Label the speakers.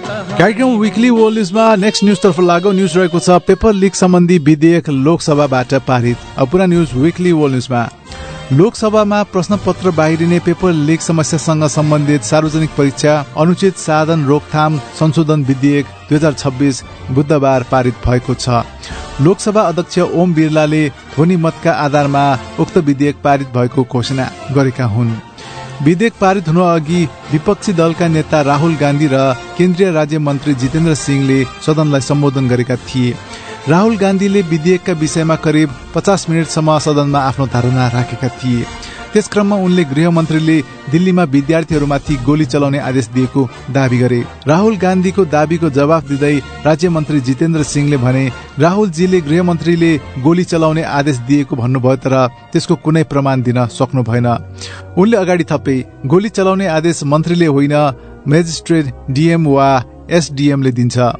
Speaker 1: कार्यक्रम विकली world न्यूजमा next न्यूजतर्फ लागौ। News रहेको छ पेपर लिक सम्बन्धी विधेयक लोकसभाबाट पारित। अब पुरा न्यूज विकली वर्ल्ड न्यूजमा लोकसभामा प्रश्नपत्र बाहिरिने पेपर लिक समस्यासँग सम्बन्धित सार्वजनिक परीक्षा अनुचित साधन रोकथाम संशोधन विधेयक 2026 बुधबार पारित भएको छ। लोकसभा अध्यक्ष ओम बिरलाले ध्वनि मतका आधारमा उक्त विधेयक पारित भएको घोषणा गरेका हुन्। विधेयक पारित हुनु अघि विपक्षी दलका नेता राहुल गान्धी र केन्द्रीय राज्य मन्त्री जितेन्द्र सिंहले सदनलाई सम्बोधन गरेका थिए। राहुल गान्धीले विधेयकका विषयमा करिब 50 मिनटसम्म सदनमा आफ्नो धारणा राखेका थिए। त्यसक्रममा उनले गृहमन्त्रीले दिल्लीमा विद्यार्थीहरूमाथि गोली चलाउने आदेश दिएको दावी गरे। राहुल गान्धीको दावीको जवाफ दिँदै राज्य मन्त्री जितेन्द्र सिंहले भने, राहुलजीले गृहमन्त्रीले गोली चलाउने आदेश दिएको भन्नुभयो तर त्यसको कुनै प्रमाण दिन सक्नु भएन। उनले अगाडि थपे, गोली चलाउने आदेश मन्त्रीले होइन, मेजिस्ट्रेट, डीएम वा एसडीएमले दिन्छ।